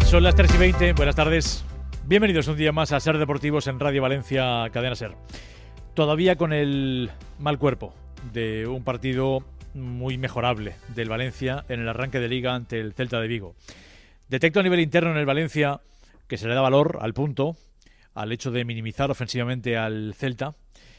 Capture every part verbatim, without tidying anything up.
Son las tres y veinte, buenas tardes. Bienvenidos un día más a Ser Deportivos en Radio Valencia, Cadena Ser. Todavía con el mal cuerpo de un partido muy mejorable del Valencia en el arranque de Liga ante el Celta de Vigo. Detecto a nivel interno en el Valencia que se le da valor al punto, al hecho de minimizar ofensivamente al Celta,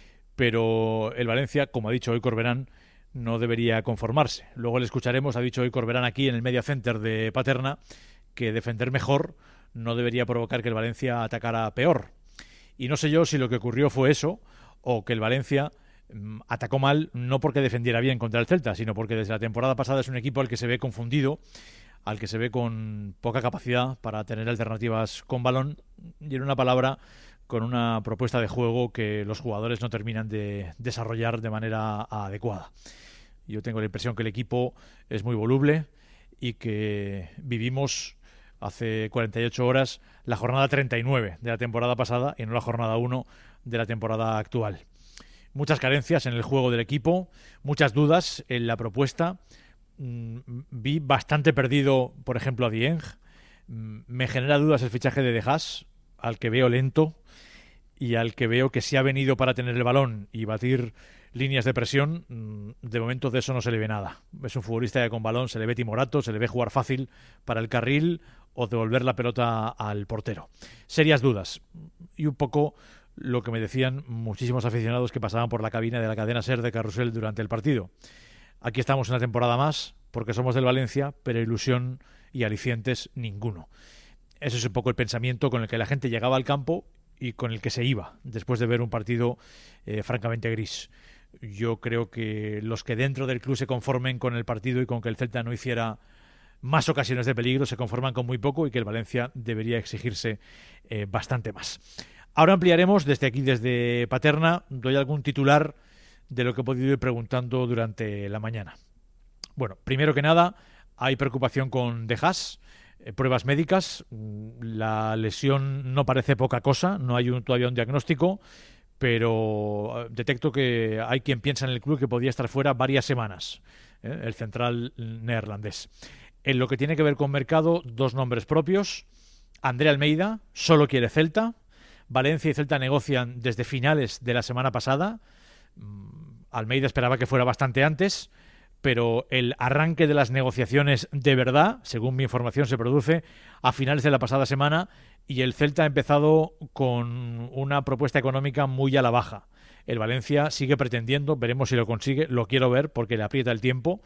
pero el Valencia, como ha dicho hoy Corberán, no debería conformarse. Luego le escucharemos, ha dicho hoy Corberán aquí en el Media Center de Paterna, que defender mejor no debería provocar que el Valencia atacara peor. Y no sé yo si lo que ocurrió fue eso, o que el Valencia mmm, atacó mal, no porque defendiera bien contra el Celta, sino porque desde la temporada pasada es un equipo al que se ve confundido, al que se ve con poca capacidad para tener alternativas con balón, y en una palabra, con una propuesta de juego que los jugadores no terminan de desarrollar de manera adecuada. Yo tengo la impresión que el equipo es muy voluble y que vivimos hace cuarenta y ocho horas la jornada treinta y nueve de la temporada pasada y no la jornada uno de la temporada actual. Muchas carencias en el juego del equipo, muchas dudas en la propuesta. Mm, vi bastante perdido, por ejemplo, a Dieng. Mm, me genera dudas el fichaje de De Haas, al que veo lento y al que veo que si ha venido para tener el balón y batir líneas de presión, de momento de eso no se le ve nada. Es un futbolista que con balón se le ve timorato, se le ve jugar fácil para el carril o devolver la pelota al portero. Serias dudas. Y un poco lo que me decían muchísimos aficionados que pasaban por la cabina de la cadena SER de Carrusel durante el partido. Aquí estamos una temporada más porque somos del Valencia, pero ilusión y alicientes ninguno. Ese es un poco el pensamiento con el que la gente llegaba al campo y con el que se iba después de ver un partido eh, francamente gris. Yo creo que los que dentro del club se conformen con el partido y con que el Celta no hiciera más ocasiones de peligro se conforman con muy poco y que el Valencia debería exigirse eh, bastante más. Ahora ampliaremos desde aquí, desde Paterna, doy algún titular de lo que he podido ir preguntando durante la mañana. Bueno, primero que nada, hay preocupación con De Haas, eh, pruebas médicas, la lesión no parece poca cosa, no hay un, todavía un diagnóstico, pero detecto que hay quien piensa en el club que podía estar fuera varias semanas, ¿eh? El central neerlandés. En lo que tiene que ver con mercado, dos nombres propios. André Almeida, solo quiere Celta. Valencia y Celta negocian desde finales de la semana pasada. Almeida esperaba que fuera bastante antes, pero el arranque de las negociaciones de verdad, según mi información, se produce a finales de la pasada semana y el Celta ha empezado con una propuesta económica muy a la baja. El Valencia sigue pretendiendo, veremos si lo consigue, lo quiero ver porque le aprieta el tiempo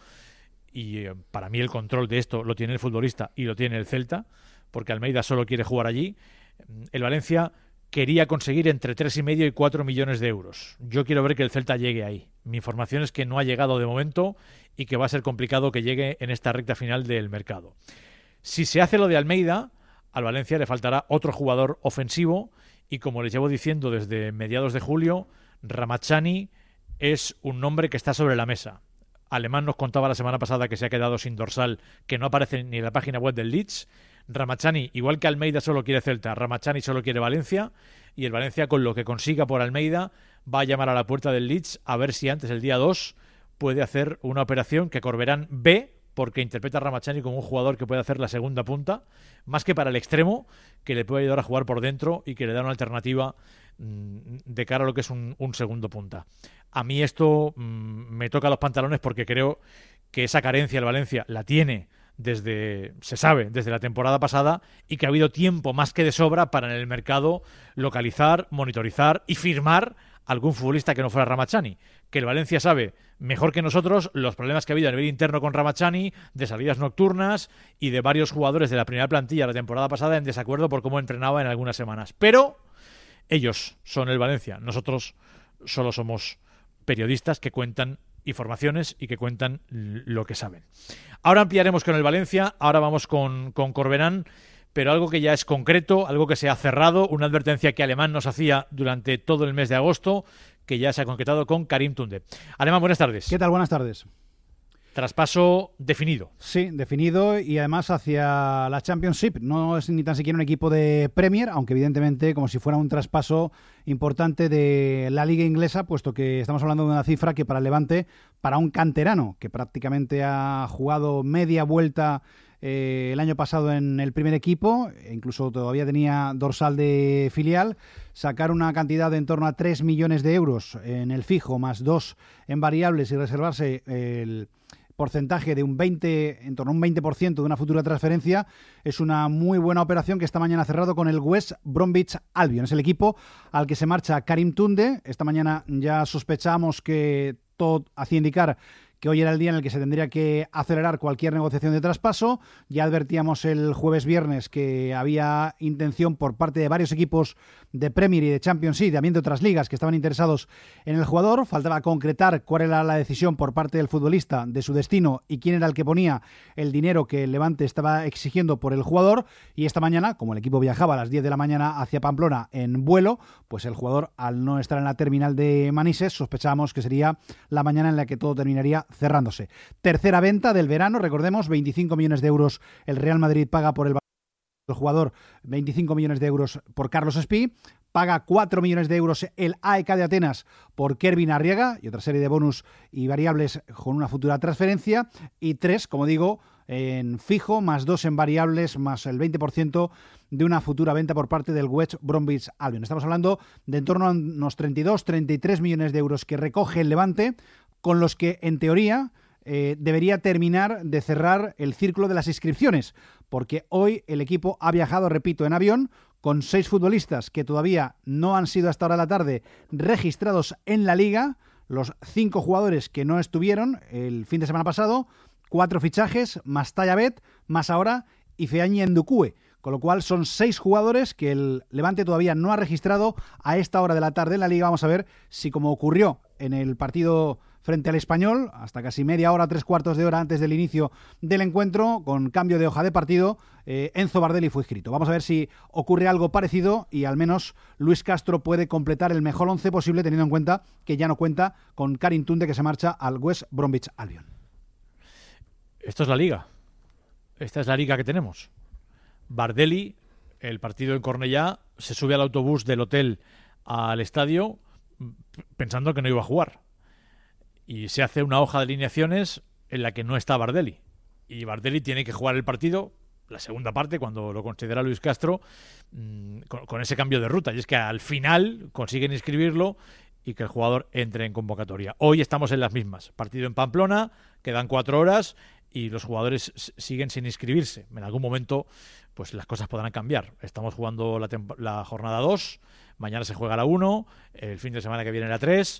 y eh, para mí el control de esto lo tiene el futbolista y lo tiene el Celta, porque Almeida solo quiere jugar allí. El Valencia quería conseguir entre tres y medio y cuatro millones de euros. Yo quiero ver que el Celta llegue ahí. Mi información es que no ha llegado de momento y que va a ser complicado que llegue en esta recta final del mercado. Si se hace lo de Almeida, al Valencia le faltará otro jugador ofensivo y, como les llevo diciendo desde mediados de julio, Ramazani es un nombre que está sobre la mesa. Alemán nos contaba la semana pasada que se ha quedado sin dorsal, que no aparece ni en la página web del Leeds. Ramazani, igual que Almeida solo quiere Celta, Ramazani solo quiere Valencia, y el Valencia, con lo que consiga por Almeida, va a llamar a la puerta del Leeds a ver si antes, el día dos, puede hacer una operación que Corberán ve, porque interpreta a Ramazani como un jugador que puede hacer la segunda punta, más que para el extremo, que le puede ayudar a jugar por dentro y que le da una alternativa mmm, de cara a lo que es un, un segundo punta. A mí esto mmm, me toca los pantalones porque creo que esa carencia el Valencia la tiene desde, se sabe, desde la temporada pasada y que ha habido tiempo más que de sobra para en el mercado localizar, monitorizar y firmar algún futbolista que no fuera Ramazani. Que el Valencia sabe mejor que nosotros los problemas que ha habido a nivel interno con Ramazani, de salidas nocturnas y de varios jugadores de la primera plantilla la temporada pasada en desacuerdo por cómo entrenaba en algunas semanas. Pero ellos son el Valencia, nosotros solo somos periodistas que cuentan informaciones y que cuentan lo que saben. Ahora ampliaremos con el Valencia, ahora vamos con, con Corberán, pero algo que ya es concreto, algo que se ha cerrado, una advertencia que Alemán nos hacía durante todo el mes de agosto, que ya se ha concretado con Karim Tunde. Alemán, buenas tardes. ¿Qué tal? Buenas tardes. Traspaso definido. Sí, definido y además hacia la Championship. No es ni tan siquiera un equipo de Premier, aunque evidentemente como si fuera un traspaso importante de la Liga Inglesa, puesto que estamos hablando de una cifra que para el Levante, para un canterano que prácticamente ha jugado media vuelta eh, el año pasado en el primer equipo, incluso todavía tenía dorsal de filial, sacar una cantidad de en torno a tres millones de euros en el fijo, más dos en variables y reservarse el porcentaje de un veinte, en torno a un veinte por ciento de una futura transferencia, es una muy buena operación que esta mañana ha cerrado con el West Bromwich Albion. Es el equipo al que se marcha Karim Tunde. Esta mañana ya sospechamos que todo hacía indicar que hoy era el día en el que se tendría que acelerar cualquier negociación de traspaso. Ya advertíamos el jueves viernes que había intención por parte de varios equipos de Premier y de Champions League, también de otras ligas que estaban interesados en el jugador. Faltaba concretar cuál era la decisión por parte del futbolista de su destino y quién era el que ponía el dinero que el Levante estaba exigiendo por el jugador. Y esta mañana, como el equipo viajaba a las diez de la mañana hacia Pamplona en vuelo, pues el jugador, al no estar en la terminal de Manises, sospechábamos que sería la mañana en la que todo terminaría cerrándose. Tercera venta del verano, recordemos, veinticinco millones de euros el Real Madrid paga por el el jugador, veinticinco millones de euros por Carlos Espí, paga cuatro millones de euros el A E K de Atenas por Kervin Arriaga y otra serie de bonus y variables con una futura transferencia, y tres, como digo, en fijo, más dos en variables, más el veinte por ciento de una futura venta por parte del West Bromwich Albion. Estamos hablando de en torno a unos treinta y dos, treinta y tres millones de euros que recoge el Levante, con los que, en teoría, eh, debería terminar de cerrar el círculo de las inscripciones, porque hoy el equipo ha viajado, repito, en avión, con seis futbolistas que todavía no han sido hasta ahora de la tarde registrados en la Liga, los cinco jugadores que no estuvieron el fin de semana pasado, cuatro fichajes, más Tayabet, más ahora Ifeanyi Ndukue, con lo cual son seis jugadores que el Levante todavía no ha registrado a esta hora de la tarde en la Liga. Vamos a ver si, como ocurrió en el partido frente al Español, hasta casi media hora, tres cuartos de hora antes del inicio del encuentro, con cambio de hoja de partido, eh, Enzo Bardelli fue inscrito. Vamos a ver si ocurre algo parecido y al menos Luis Castro puede completar el mejor once posible, teniendo en cuenta que ya no cuenta con Karim Tunde, que se marcha al West Bromwich Albion. Esto es la Liga. Esta es la Liga que tenemos. Bardelli, el partido en Cornellá, se sube al autobús del hotel al estadio pensando que no iba a jugar. Y se hace una hoja de alineaciones en la que no está Bardelli. Y Bardelli tiene que jugar el partido, la segunda parte, cuando lo considera Luis Castro, mmm, con, con ese cambio de ruta. Y es que al final consiguen inscribirlo y que el jugador entre en convocatoria. Hoy estamos en las mismas. Partido en Pamplona, quedan cuatro horas y los jugadores siguen sin inscribirse. En algún momento pues las cosas podrán cambiar. Estamos jugando la, temp- la jornada dos, mañana se juega la uno, el fin de semana que viene la tres...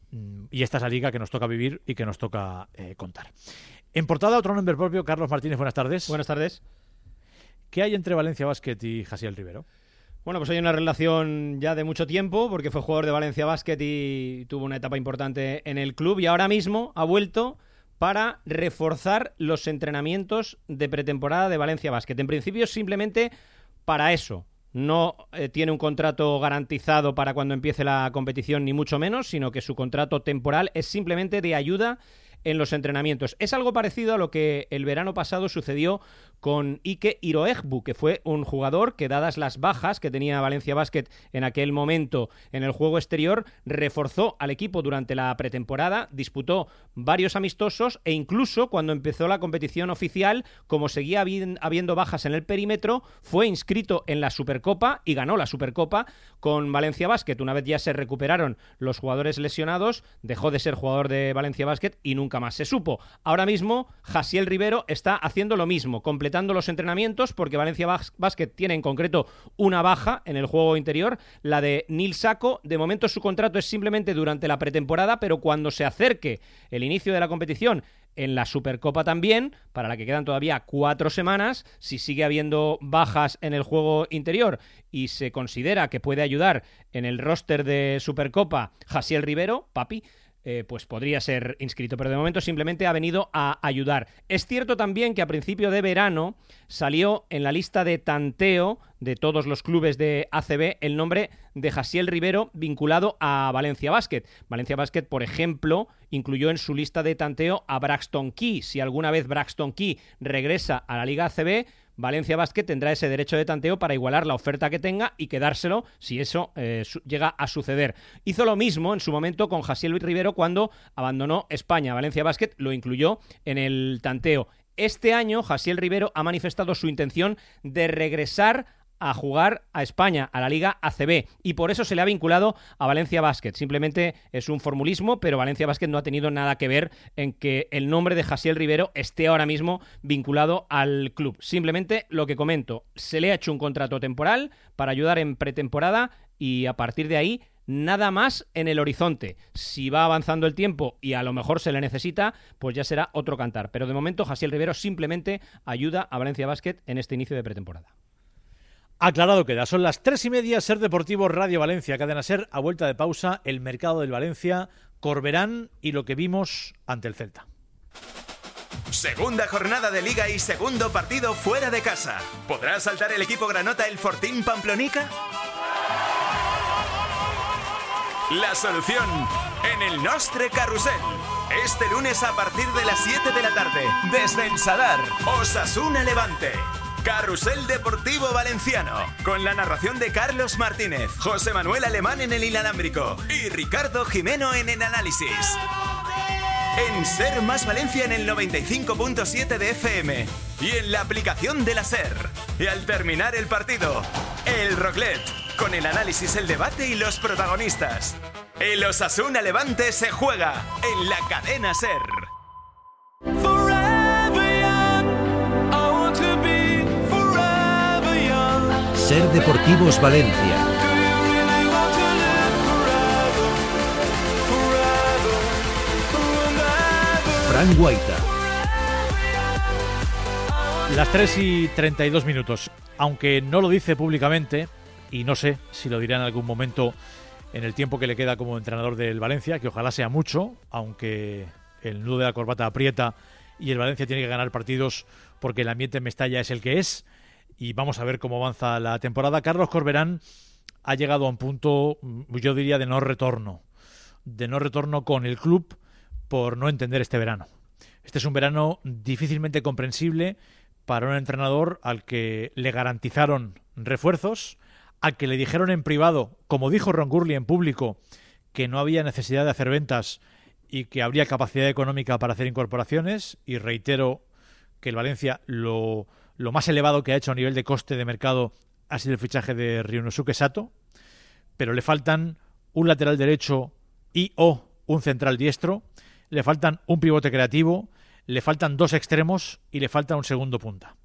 Y esta es la liga que nos toca vivir y que nos toca eh, contar. En portada, otro nombre propio, Carlos Martínez, buenas tardes. Buenas tardes. ¿Qué hay entre Valencia Basket y Jassiel Rivero? Bueno, pues hay una relación ya de mucho tiempo, porque fue jugador de Valencia Basket y tuvo una etapa importante en el club, y ahora mismo ha vuelto para reforzar los entrenamientos de pretemporada de Valencia Basket. En principio, simplemente para eso. No eh, tiene un contrato garantizado para cuando empiece la competición, ni mucho menos, sino que su contrato temporal es simplemente de ayuda en los entrenamientos. Es algo parecido a lo que el verano pasado sucedió con Ike Iroegbu, que fue un jugador que, dadas las bajas que tenía Valencia Basket en aquel momento en el juego exterior, reforzó al equipo durante la pretemporada, disputó varios amistosos e incluso cuando empezó la competición oficial, como seguía habiendo bajas en el perímetro, fue inscrito en la Supercopa y ganó la Supercopa con Valencia Basket. Una vez ya se recuperaron los jugadores lesionados, dejó de ser jugador de Valencia Basket y nunca más se supo. Ahora mismo Jassiel Rivero está haciendo lo mismo, completando los entrenamientos, porque Valencia Basket tiene en concreto una baja en el juego interior, la de Nil Sako. De momento su contrato es simplemente durante la pretemporada, pero cuando se acerque el inicio de la competición en la Supercopa también, para la que quedan todavía cuatro semanas, si sigue habiendo bajas en el juego interior y se considera que puede ayudar en el roster de Supercopa Jassiel Rivero, papi, Eh, pues podría ser inscrito, pero de momento simplemente ha venido a ayudar. Es cierto también que a principio de verano salió en la lista de tanteo de todos los clubes de A C B el nombre de Jassiel Rivero vinculado a Valencia Basket. Valencia Basket, por ejemplo, incluyó en su lista de tanteo a Braxton Key. Si alguna vez Braxton Key regresa a la Liga A C B, Valencia Basket tendrá ese derecho de tanteo para igualar la oferta que tenga y quedárselo si eso eh, su- llega a suceder. Hizo lo mismo en su momento con Jassiel Rivero cuando abandonó España. Valencia Basket lo incluyó en el tanteo. Este año, Jassiel Rivero ha manifestado su intención de regresar a jugar a España, a la Liga A C B, y por eso se le ha vinculado a Valencia Basket. Simplemente es un formulismo, pero Valencia Basket no ha tenido nada que ver en que el nombre de Jassiel Rivero esté ahora mismo vinculado al club. Simplemente lo que comento, se le ha hecho un contrato temporal para ayudar en pretemporada y a partir de ahí nada más en el horizonte. Si va avanzando el tiempo y a lo mejor se le necesita, pues ya será otro cantar. Pero de momento Jassiel Rivero simplemente ayuda a Valencia Basket en este inicio de pretemporada. Aclarado queda, son las tres y media, Ser Deportivo, Radio Valencia, Cadena Ser, a vuelta de pausa, el mercado del Valencia, Corberán y lo que vimos ante el Celta. Segunda jornada de Liga y segundo partido fuera de casa. ¿Podrá saltar el equipo granota el Fortín Pamplonica? La solución en el Nostre Carrusel. Este lunes a partir de las siete de la tarde, desde el Sadar, Osasuna Levante. Carrusel Deportivo Valenciano, con la narración de Carlos Martínez, José Manuel Alemán en el inalámbrico y Ricardo Jimeno en el análisis. En Ser Más Valencia en el noventa y cinco punto siete de F M y en la aplicación de la Ser. Y al terminar el partido, el Roclet, con el análisis, el debate y los protagonistas. El Osasuna Levante se juega en la cadena Ser. Ser Deportivos Valencia. Fran Guaita. Las tres y treinta y dos minutos. Aunque no lo dice públicamente, y no sé si lo dirá en algún momento en el tiempo que le queda como entrenador del Valencia, que ojalá sea mucho, aunque el nudo de la corbata aprieta y el Valencia tiene que ganar partidos porque el ambiente en Mestalla es el que es. Y vamos a ver cómo avanza la temporada. Carlos Corberán ha llegado a un punto, yo diría, de no retorno. De no retorno con el club por no entender este verano. Este es un verano difícilmente comprensible para un entrenador al que le garantizaron refuerzos, al que le dijeron en privado, como dijo Ron Gurley en público, que no había necesidad de hacer ventas y que habría capacidad económica para hacer incorporaciones. Y reitero que el Valencia lo... Lo más elevado que ha hecho a nivel de coste de mercado ha sido el fichaje de Ryunosuke Sato, pero le faltan un lateral derecho y o un central diestro, le faltan un pivote creativo, le faltan dos extremos y le falta un segundo punta.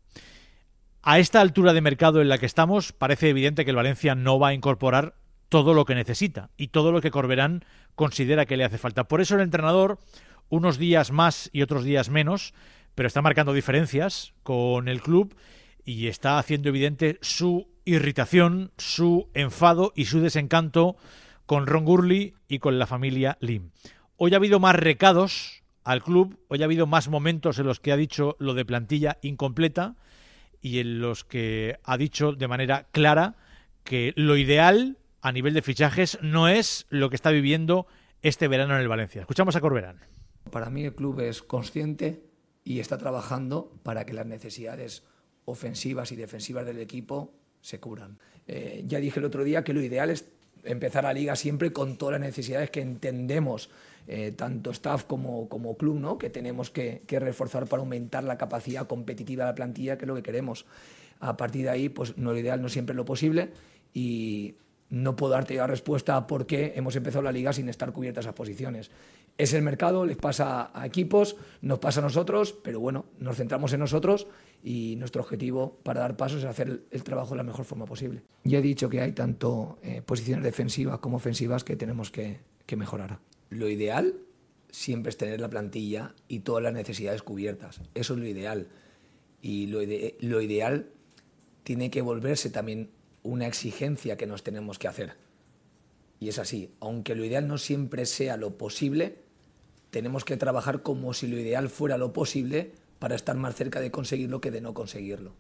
A esta altura de mercado en la que estamos, parece evidente que el Valencia no va a incorporar todo lo que necesita y todo lo que Corberán considera que le hace falta. Por eso el entrenador, unos días más y otros días menos, pero está marcando diferencias con el club y está haciendo evidente su irritación, su enfado y su desencanto con Ron Gurley y con la familia Lim. Hoy ha habido más recados al club, hoy ha habido más momentos en los que ha dicho lo de plantilla incompleta y en los que ha dicho de manera clara que lo ideal a nivel de fichajes no es lo que está viviendo este verano en el Valencia. Escuchamos a Corberán. Para mí el club es consciente y está trabajando para que las necesidades ofensivas y defensivas del equipo se cubran. Eh, ya dije el otro día que lo ideal es empezar la liga siempre con todas las necesidades que entendemos, eh, tanto staff como, como club, ¿no? Que tenemos que, que reforzar para aumentar la capacidad competitiva de la plantilla, que es lo que queremos. A partir de ahí, pues no, lo ideal no siempre es lo posible y no puedo darte ya respuesta a por qué hemos empezado la liga sin estar cubiertas esas posiciones. Es el mercado, les pasa a equipos, nos pasa a nosotros, pero bueno, nos centramos en nosotros y nuestro objetivo para dar pasos es hacer el, el trabajo de la mejor forma posible. Ya he dicho que hay tanto eh, posiciones defensivas como ofensivas que tenemos que, que mejorar. Lo ideal siempre es tener la plantilla y todas las necesidades cubiertas. Eso es lo ideal. Y lo, ide- lo ideal tiene que volverse también una exigencia que nos tenemos que hacer. Y es así, aunque lo ideal no siempre sea lo posible, tenemos que trabajar como si lo ideal fuera lo posible para estar más cerca de conseguirlo que de no conseguirlo.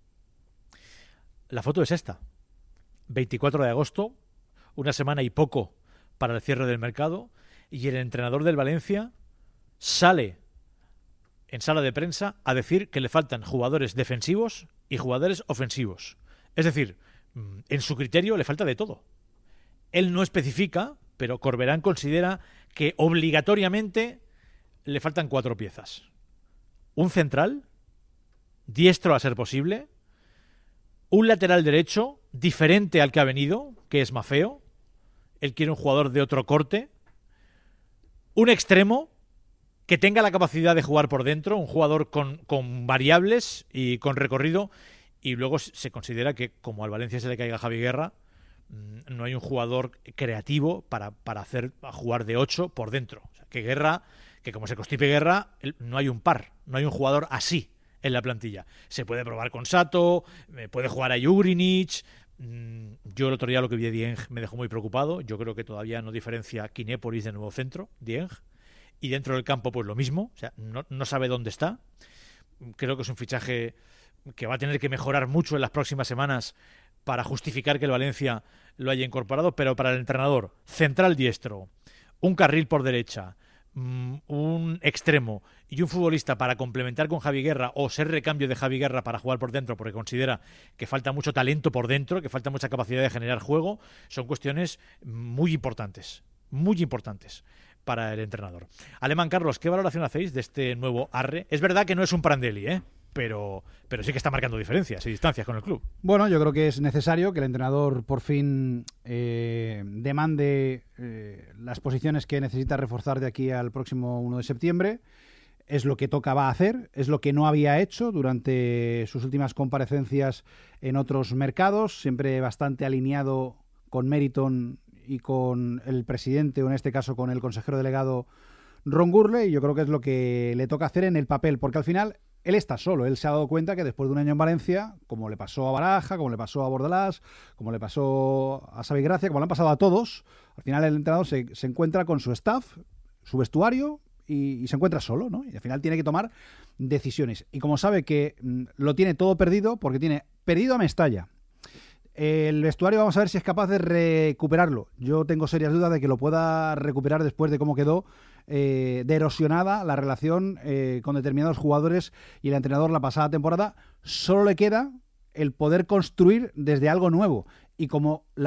La foto es esta. veinticuatro de agosto, una semana y poco para el cierre del mercado, y el entrenador del Valencia sale en sala de prensa a decir que le faltan jugadores defensivos y jugadores ofensivos. Es decir, en su criterio le falta de todo. Él no especifica, pero Corberán considera que obligatoriamente le faltan cuatro piezas. Un central, diestro a ser posible, un lateral derecho diferente al que ha venido, que es Maffeo. Él quiere un jugador de otro corte, un extremo que tenga la capacidad de jugar por dentro, un jugador con, con variables y con recorrido, y luego se considera que como al Valencia se le caiga Javi Guerra, no hay un jugador creativo para, para hacer a jugar de ocho por dentro. O sea, que Guerra, que como se constipe Guerra, no hay un par, no hay un jugador así en la plantilla. Se puede probar con Sato, puede jugar a Jurinic. Yo el otro día lo que vi de Dieng me dejó muy preocupado. Yo creo que todavía no diferencia Kinépolis de nuevo centro, Dieng. Y dentro del campo pues lo mismo, o sea, no, no sabe dónde está. Creo que es un fichaje que va a tener que mejorar mucho en las próximas semanas para justificar que el Valencia lo haya incorporado, pero para el entrenador, central diestro, un carril por derecha, un extremo y un futbolista para complementar con Javi Guerra o ser recambio de Javi Guerra para jugar por dentro, porque considera que falta mucho talento por dentro, que falta mucha capacidad de generar juego, son cuestiones muy importantes, muy importantes para el entrenador. Alemán, Carlos, ¿qué valoración hacéis de este nuevo Arre? Es verdad que no es un Prandelli, ¿eh? Pero, pero sí que está marcando diferencias y distancias con el club. Bueno, yo creo que es necesario que el entrenador por fin eh, demande eh, las posiciones que necesita reforzar de aquí al próximo uno de septiembre. Es lo que toca va a hacer, es lo que no había hecho durante sus últimas comparecencias en otros mercados, siempre bastante alineado con Meriton y con el presidente, o en este caso con el consejero delegado Ron Gurley, y yo creo que es lo que le toca hacer en el papel, porque al final él está solo, él se ha dado cuenta que después de un año en Valencia, como le pasó a Baraja, como le pasó a Bordalás, como le pasó a Xavi Gracia, como le han pasado a todos, al final el entrenador se, se encuentra con su staff, su vestuario, y, y se encuentra solo, ¿no? Y al final tiene que tomar decisiones. Y como sabe que mm, lo tiene todo perdido, porque tiene perdido a Mestalla, el vestuario vamos a ver si es capaz de recuperarlo. Yo tengo serias dudas de que lo pueda recuperar después de cómo quedó eh, de erosionada la relación eh, con determinados jugadores y el entrenador la pasada temporada. Solo le queda el poder construir desde algo nuevo. Y como la